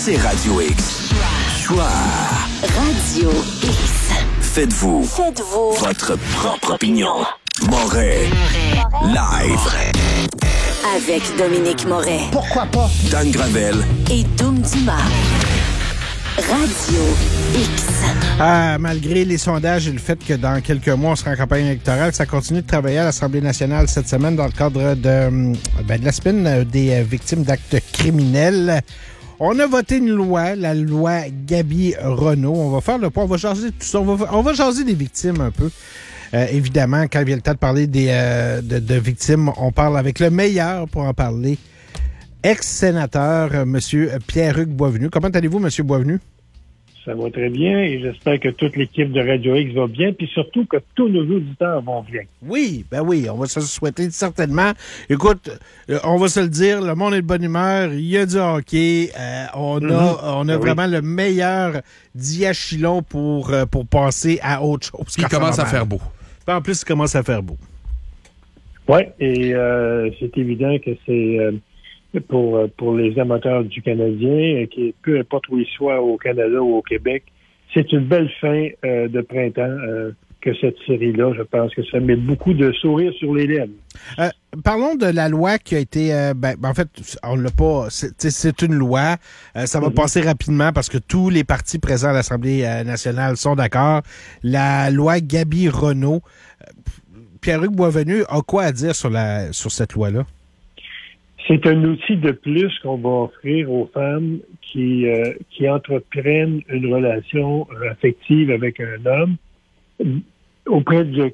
c'est Radio X. Choix. Radio X. Faites-vous votre propre opinion. Moret. Live. Avec Dominique Moret. Pourquoi pas? Dan Gravel. Et Doom Dumas. Radio X. Malgré les sondages et le fait que dans quelques mois, on sera en campagne électorale, ça continue de travailler à l'Assemblée nationale cette semaine dans le cadre de la semaine des victimes d'actes criminels. On a voté une loi, la loi Gabi-Renault. On va faire le point, on va jaser tout ça. On va jaser des victimes un peu. Évidemment, quand vient le temps de parler de victimes, on parle avec le meilleur pour en parler. Ex-sénateur, M. Pierre-Hugues Boisvenu. Comment allez-vous, M. Boisvenu? Ça va très bien et j'espère que toute l'équipe de Radio X va bien, puis surtout que tous nos auditeurs vont bien. Oui, on va se le souhaiter certainement. Écoute, on va se le dire, le monde est de bonne humeur, il y a du hockey, on a vraiment le meilleur diachylon pour passer à autre chose. Puis il commence à faire beau. En plus, il commence à faire beau. Oui, et c'est évident que c'est pour les amateurs du Canadien, qui peu importe où ils soient au Canada ou au Québec, c'est une belle fin de printemps que cette série-là. Je pense que ça met beaucoup de sourires sur les lèvres. Parlons de la loi qui a été... en fait, on l'a pas... C'est une loi. Ça va passer rapidement parce que tous les partis présents à l'Assemblée nationale sont d'accord. La loi Gabi-Renault. Pierre-Hugues Boisvenu a quoi à dire sur cette loi-là? C'est un outil de plus qu'on va offrir aux femmes qui entreprennent une relation affective avec un homme, auprès de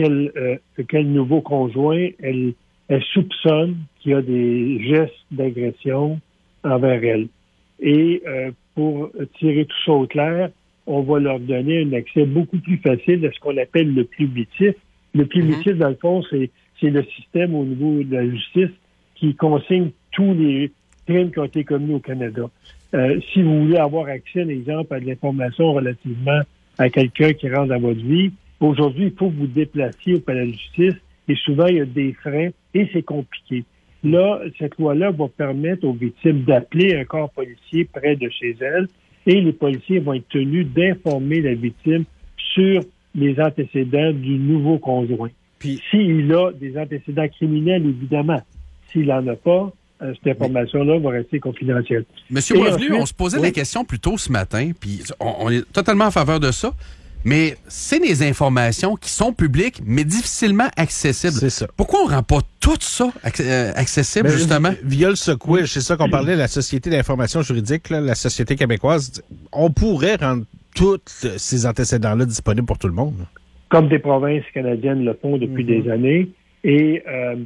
quel nouveau conjoint elle soupçonne qu'il y a des gestes d'agression envers elle. Et pour tirer tout ça au clair, on va leur donner un accès beaucoup plus facile à ce qu'on appelle le pluvitif. Le pluvitif, dans le fond, c'est le système au niveau de la justice qui consigne tous les crimes qui ont été commis au Canada. Si vous voulez avoir accès, par exemple, à de l'information relativement à quelqu'un qui rentre dans votre vie, aujourd'hui, il faut que vous déplaciez au palais de justice et souvent, il y a des freins et c'est compliqué. Là, cette loi-là va permettre aux victimes d'appeler un corps policier près de chez elles et les policiers vont être tenus d'informer la victime sur les antécédents du nouveau conjoint. Puis, s'il a des antécédents criminels, évidemment, s'il n'en a pas, cette information-là va rester confidentielle. Monsieur Boisvenu, on se posait la question plus tôt ce matin, puis on est totalement en faveur de ça, mais c'est des informations qui sont publiques, mais difficilement accessibles. C'est ça. Pourquoi on ne rend pas tout ça accessible, justement? Via le Secouige, c'est ça qu'on parlait, la Société d'information juridique, là, la Société québécoise, on pourrait rendre tous ces antécédents-là disponibles pour tout le monde. Comme des provinces canadiennes le font depuis des années, et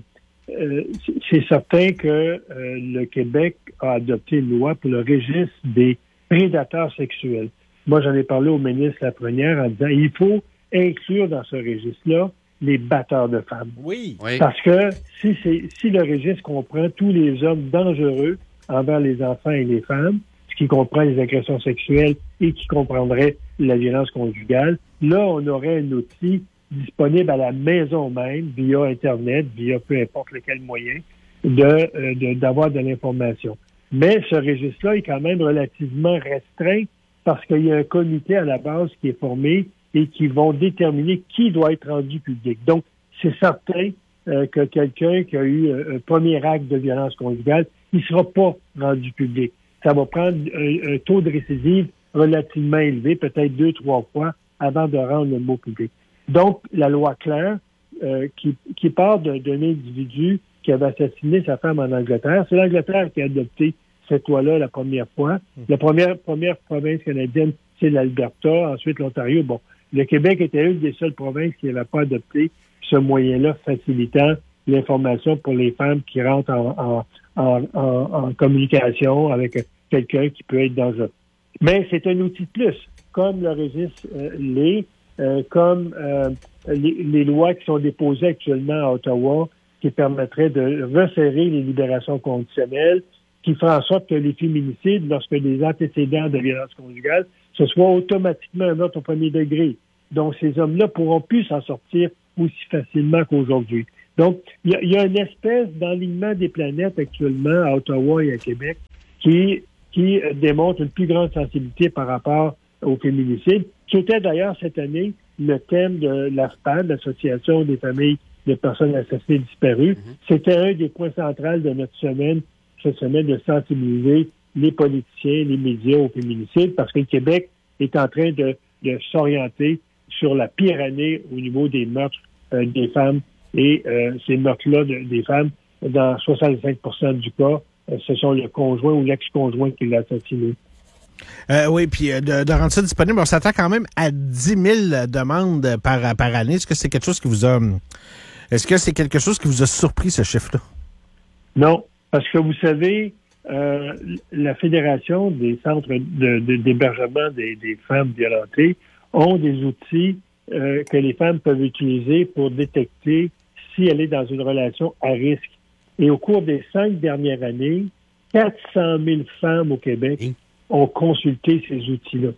c'est certain que le Québec a adopté une loi pour le registre des prédateurs sexuels. Moi, j'en ai parlé au ministre Lafrenière en disant il faut inclure dans ce registre-là les batteurs de femmes. Oui. Parce que si le registre comprend tous les hommes dangereux envers les enfants et les femmes, ce qui comprend les agressions sexuelles et qui comprendrait la violence conjugale, là, on aurait un outil disponible à la maison même, via Internet, via peu importe lequel moyen, d'avoir de l'information. Mais ce registre-là est quand même relativement restreint parce qu'il y a un comité à la base qui est formé et qui vont déterminer qui doit être rendu public. Donc, c'est certain que quelqu'un qui a eu un premier acte de violence conjugale, il ne sera pas rendu public. Ça va prendre un taux de récidive relativement élevé, peut-être 2-3 fois, avant de rendre le mot public. Donc, la loi Claire, qui part d'un individu qui avait assassiné sa femme en Angleterre, c'est l'Angleterre qui a adopté cette loi-là la première fois. La première province canadienne, c'est l'Alberta, ensuite l'Ontario. Bon, le Québec était une des seules provinces qui n'avait pas adopté ce moyen-là facilitant l'information pour les femmes qui rentrent en communication avec quelqu'un qui peut être dangereux. Mais c'est un outil de plus, comme le registre comme les lois qui sont déposées actuellement à Ottawa, qui permettraient de resserrer les libérations conditionnelles, qui fera en sorte que les féminicides, lorsque des antécédents de violence conjugale, ce soit automatiquement un meurtre au premier degré. Donc, ces hommes-là pourront plus s'en sortir aussi facilement qu'aujourd'hui. Donc, il y a une espèce d'alignement des planètes actuellement à Ottawa et à Québec qui qui démontre une plus grande sensibilité par rapport au féminicide, qui était d'ailleurs cette année le thème de l'AFPAD, l'Association des familles de personnes assassinées disparues. C'était un des points centraux de notre semaine, cette semaine, de sensibiliser les politiciens, les médias au féminicide, parce que le Québec est en train de s'orienter sur la pire année au niveau des meurtres des femmes. Et ces meurtres-là des femmes, dans 65% du cas, ce sont le conjoint ou l'ex-conjoint qui l'a assassiné. Oui, puis de rendre ça disponible, on s'attend quand même à 10 000 demandes par année. Est-ce que c'est quelque chose qui vous a surpris, ce chiffre-là? Non, parce que vous savez, la Fédération des centres d'hébergement des femmes violentées ont des outils que les femmes peuvent utiliser pour détecter si elle est dans une relation à risque. Et au cours des 5 dernières années, 400 000 femmes au Québec ont consulté ces outils-là.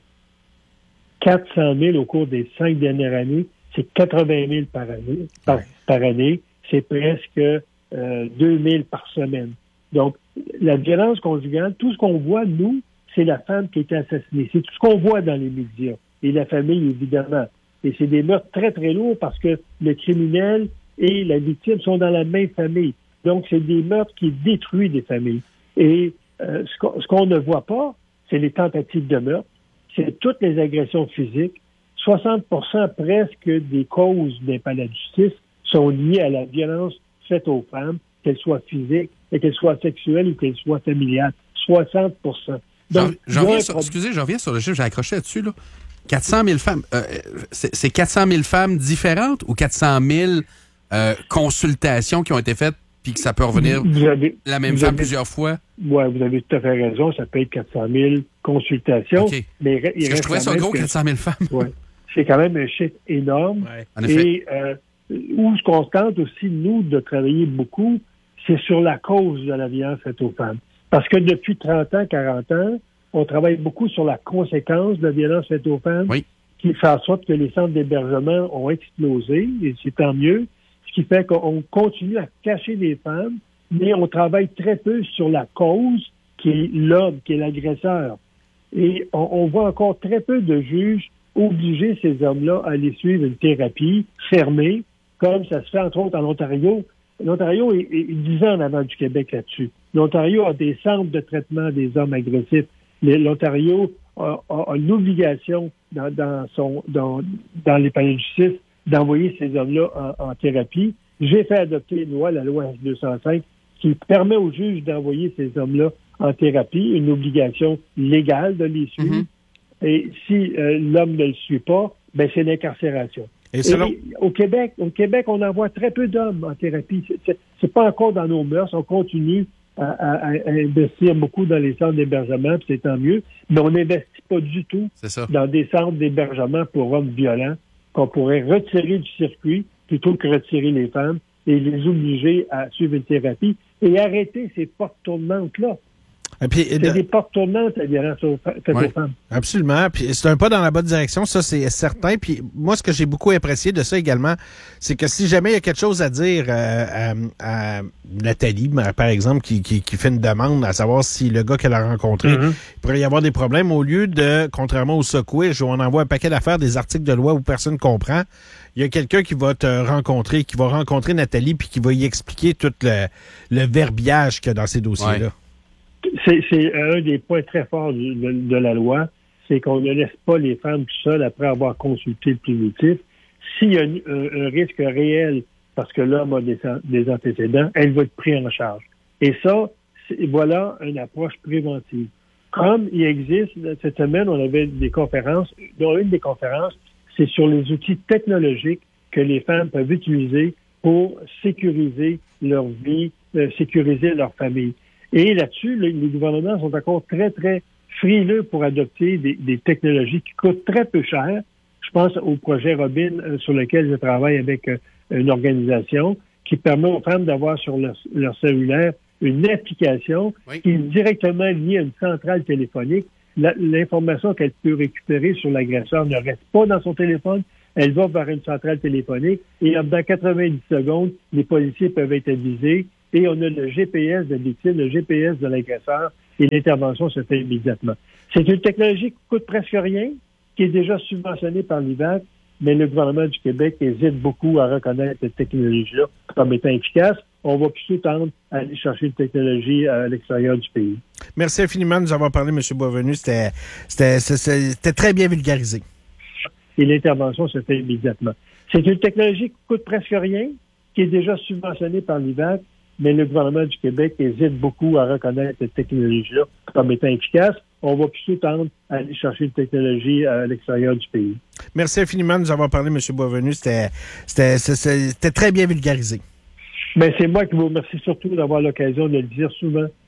400 000 au cours des 5 dernières années, c'est 80 000 par année. C'est presque 2 000 par semaine. Donc, la violence conjugale, tout ce qu'on voit, nous, c'est la femme qui a été assassinée. C'est tout ce qu'on voit dans les médias. Et la famille, évidemment. Et c'est des meurtres très, très lourds parce que le criminel et la victime sont dans la même famille. Donc, c'est des meurtres qui détruisent des familles. Et ce qu'on ne voit pas, c'est les tentatives de meurtre, c'est toutes les agressions physiques. 60% presque des causes d'impact à la justice sont liées à la violence faite aux femmes, qu'elles soient physiques, et qu'elles soient sexuelles ou qu'elles soient familiales. 60%. Donc, j'en reviens sur le chiffre, j'ai accroché là-dessus, là. 400 000 femmes. C'est 400 000 femmes différentes ou 400 000 consultations qui ont été faites puis que ça peut revenir la même femme plusieurs fois? Oui, vous avez tout à fait raison. Ça peut être 400 000 consultations. Okay. Mais parce que je trouvais ça gros, 400 000 femmes. Ouais. C'est quand même un chiffre énorme. Ouais, en effet. Et où ce qu'on tente aussi, nous, de travailler beaucoup, c'est sur la cause de la violence faite aux femmes. Parce que depuis 30 ans, 40 ans, on travaille beaucoup sur la conséquence de la violence faite aux femmes, qui fait en sorte que les centres d'hébergement ont explosé, et c'est tant mieux, ce qui fait qu'on continue à cacher les femmes, mais on travaille très peu sur la cause, qui est l'homme, qui est l'agresseur. Et on voit encore très peu de juges obliger ces hommes-là à aller suivre une thérapie fermée, comme ça se fait entre autres en Ontario. L'Ontario est 10 ans en avant du Québec là-dessus. L'Ontario a des centres de traitement des hommes agressifs. L'Ontario a l'obligation dans les palais de justice d'envoyer ces hommes-là en thérapie. J'ai fait adopter une loi, la loi S-205, qui permet aux juges d'envoyer ces hommes-là en thérapie, une obligation légale de les suivre. Et si l'homme ne le suit pas, ben c'est l'incarcération. Et au Québec, on envoie très peu d'hommes en thérapie. C'est pas encore dans nos mœurs. On continue à investir beaucoup dans les centres d'hébergement, puis c'est tant mieux. Mais on n'investit pas du tout dans des centres d'hébergement pour hommes violents qu'on pourrait retirer du circuit plutôt que retirer les femmes et les obliger à suivre une thérapie et arrêter ces portes tournantes-là. C'est des portes tournantes, la violence faite aux femmes. Absolument. Puis c'est un pas dans la bonne direction, ça, c'est certain. Puis moi, ce que j'ai beaucoup apprécié de ça également, c'est que si jamais il y a quelque chose à dire à Nathalie, par exemple, qui fait une demande à savoir si le gars qu'elle a rencontré, il pourrait y avoir des problèmes, au lieu de, contrairement au Socwish, où on envoie un paquet d'affaires, des articles de loi où personne ne comprend, il y a quelqu'un qui va te rencontrer, qui va rencontrer Nathalie, puis qui va y expliquer tout le verbiage qu'il y a dans ces dossiers-là. Ouais. C'est un des points très forts de la loi, c'est qu'on ne laisse pas les femmes seules après avoir consulté le primitif. S'il y a un risque réel parce que l'homme a des antécédents, elle va être prise en charge. Et ça, voilà une approche préventive. Comme il existe, cette semaine, on avait des conférences, dont une des conférences, c'est sur les outils technologiques que les femmes peuvent utiliser pour sécuriser leur vie, sécuriser leur famille. Et là-dessus, les gouvernements sont encore très, très frileux pour adopter des technologies qui coûtent très peu cher. Je pense au projet Robin sur lequel je travaille avec une organisation qui permet aux femmes d'avoir sur leur cellulaire une application qui est directement liée à une centrale téléphonique. L'information qu'elle peut récupérer sur l'agresseur ne reste pas dans son téléphone. Elle va vers une centrale téléphonique et dans 90 secondes, les policiers peuvent être avisés. Et on a le GPS de la victime, le GPS de l'agresseur. et l'intervention se fait immédiatement. C'est une technologie qui coûte presque rien, qui est déjà subventionnée par l'IVAC, mais le gouvernement du Québec hésite beaucoup à reconnaître cette technologie-là comme étant efficace. On va plutôt tendre à aller chercher une technologie à l'extérieur du pays. Merci infiniment de nous avoir parlé, M. Boisvenu. C'était très bien vulgarisé. Et l'intervention se fait immédiatement. C'est une technologie qui coûte presque rien, qui est déjà subventionnée par l'IVAC, mais le gouvernement du Québec hésite beaucoup à reconnaître cette technologie-là comme étant efficace. On va plutôt tendre à aller chercher une technologie à l'extérieur du pays. Merci infiniment de nous avoir parlé, M. Boisvenu. C'était très bien vulgarisé. Mais c'est moi qui vous remercie surtout d'avoir l'occasion de le dire souvent